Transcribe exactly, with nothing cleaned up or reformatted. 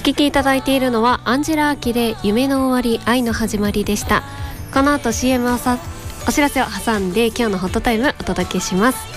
聴きいただいているのはアンジェラ・アキで夢の終わり愛の始まりでした。この後 シーエム をさお知らせを挟んで今日のホットタイムお届けします。